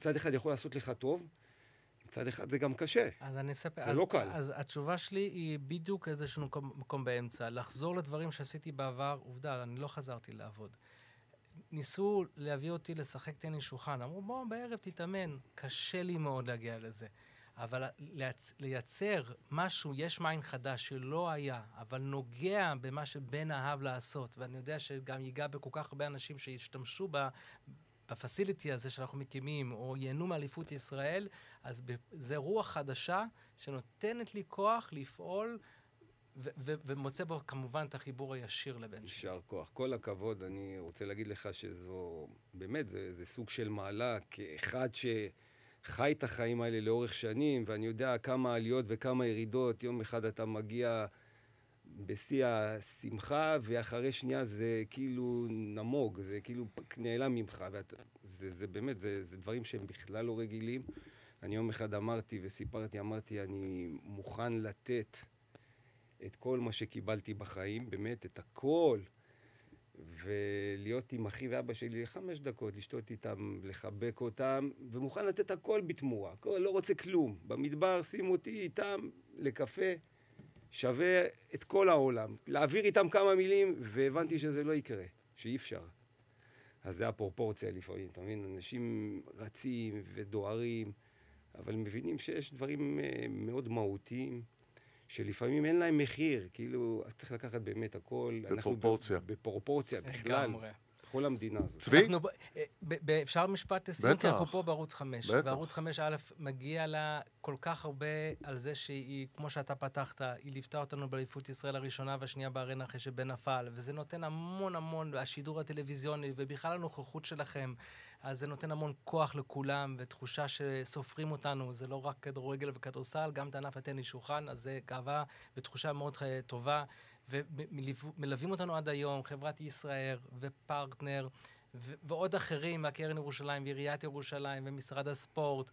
מצד אחד יכול לעשות לך טוב, מצד אחד זה גם קשה. אז אני אספר, זה לא קל. אז התשובה שלי היא בדיוק איזשהו מקום באמצע. לחזור לדברים שעשיתי בעבר, עובדה, אני לא חזרתי לעבוד. ניסו להביא אותי לשחק טניס שולחן. אמרו, בוא, בערב תתאמן. קשה לי מאוד להגיע לזה. אבל לייצר משהו, יש מיין חדש שלא היה, אבל נוגע במה שבן אהב לעשות. ואני יודע שגם ייגע בכל כך הרבה אנשים שישתמשו בפסיליטי הזה שאנחנו מקימים, או ייהנו מאליפות ישראל, אז זה רוח חדשה שנותנת לי כוח לפעול, ומוצא בו כמובן את החיבור הישיר לבן שלי. יישר כוח. כל הכבוד, אני רוצה להגיד לך שזו, באמת, זה סוג של מעלה, כאחד שחי את החיים האלה לאורך שנים, ואני יודע כמה עליות וכמה ירידות, יום אחד אתה מגיע בשיא השמחה, ואחרי שנייה זה כאילו נמוג, זה כאילו נעלם ממך, זה באמת, זה דברים שהם בכלל לא רגילים. אני יום אחד אמרתי וסיפרתי, אני מוכן לתת את כל מה שקיבלתי בחיים, באמת, את הכל, ולהיות עם אחי ואבא שלי 5 דקות, לשתות איתם, לחבק אותם, ומוכן לתת הכל בתמורה, הכל, לא רוצה כלום. במדבר, שים אותי איתם לקפה, שווה את כל העולם. להעביר איתם כמה מילים, והבנתי שזה לא יקרה, שאי אפשר. אז זה הפרופורציה לפעמים, אתה מבין? אנשים רצים ודוארים, אבל מבינים שיש דברים מאוד מהותיים, שלפעמים אין להם מחיר, כאילו, אז צריך לקחת באמת הכל. בפרופורציה. בפרופורציה, בכלל. בכל המדינה הזאת. צבי? אפשר משפט לסיום, כי אנחנו פה בערוץ 5. בטח. בערוץ 5 א' מגיע לה כל כך הרבה על זה שהיא, כמו שאתה פתחת, היא ליוותה אותנו באליפות ישראל הראשונה והשנייה בארנה אחרי שבן נפל, וזה נותן המון, השידור הטלוויזיוני, ובכלל הנוכחות שלכם, אז זה נותן המון כוח לכולם, ותחושה שסופרים אותנו, זה לא רק כדורגל וכדורסל, גם את ענף הטניס שולחן, אז זה גאווה ותחושה מאוד טובה. ומלווים אותנו עד היום, חברת ישראל ופרטנר, ועוד אחרים מהקרן ירושלים, ועיריית ירושלים, ומשרד הספורט,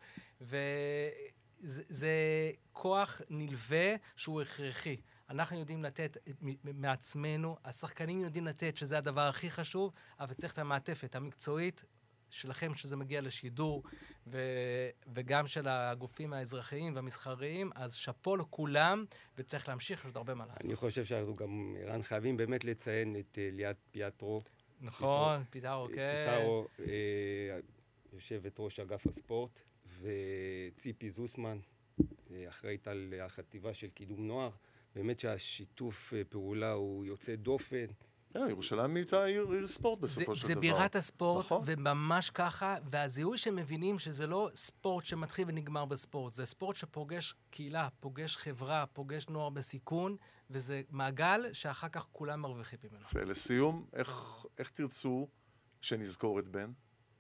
וזה כוח נלווה שהוא הכרחי. אנחנו יודעים לתת מעצמנו, השחקנים יודעים לתת שזה הדבר הכי חשוב, אבל צריך את המעטפת המקצועית שלכם שזה מגיע לשידור, וגם של הגופים האזרחיים והמסחריים, אז שפו לכולם, וצריך להמשיך, יש עוד הרבה מה לעשות. אני חושב שאנחנו גם, ערן, חייבים באמת לציין את ליאת פיאטרו. נכון, פיטרו, כן. פיטרו, יושבת ראש אגף הספורט, וציפי זוסמן, אחראית על החטיבה של קידום נוער. באמת שהשיתוף פעולה הוא יוצא דופן. ירושלים הייתה עיר ספורט בסופו של דבר. זה בירת הספורט, וממש ככה, והזיהוי שמבינים שזה לא ספורט שמתחיל ונגמר בספורט, זה ספורט שפוגש קהילה, פוגש חברה, פוגש נוער בסיכון, וזה מעגל שאחר כך כולם מרוויחים ממנו. ולסיום, איך תרצו שנזכור את בן?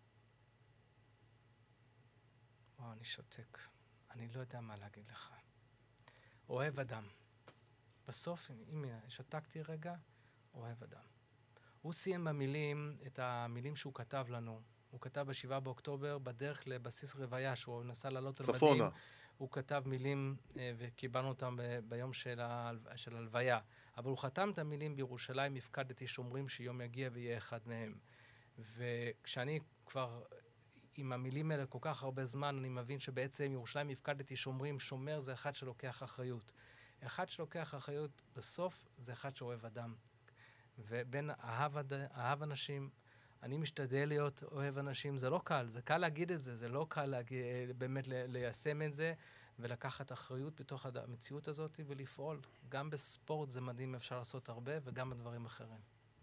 אני שותק. אני לא יודע מה להגיד לך. אוהב אדם. בסוף, אם שתקתי רגע, אוהב אדם. הוא סיים במילים, את המילים שהוא כתב לנו. הוא כתב ב7 באוקטובר, בדרך לבסיס רוויה, שהוא נסע לעלות על מדים. הוא כתב מילים, וקיבלנו אותם ביום של הלוויה. אבל הוא חתם את המילים, בירושלים הפקדתי שומרים שיום יגיע ויהיה אחד מהם. וכשאני כבר עם המילים האלה כל כך הרבה זמן, אני מבין שבעצם ירושלים הפקדתי שומרים, שומר זה אחד שלוקח אחריות. אחד שלוקח אחריות בסוף זה אחד שאוהב אדם. ובין אהב אנשים, אני משתדל להיות אוהב אנשים, זה לא קל, זה קל להגיד את זה, זה לא קל באמת ליישם את זה, ולקחת אחריות בתוך המציאות הזאת ולפעול. גם בספורט זה מדהים, אפשר לעשות הרבה, וגם בדברים אחרים.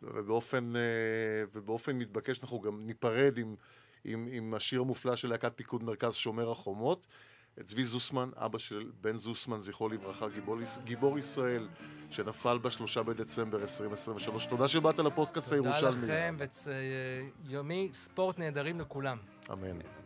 ובאופן מתבקש אנחנו גם ניפרד עם השיר המופלא של להקת פיקוד מרכז שומר החומות, את צבי זוסמן, אבא של בן זוסמן, זכרו לברכה, גיבור ישראל, שנפל ב3 בדצמבר 2023. תודה שבאת לפודקאסט הירושלמי. תודה לכם, ויומי ספורט נהדרים לכולם. אמן.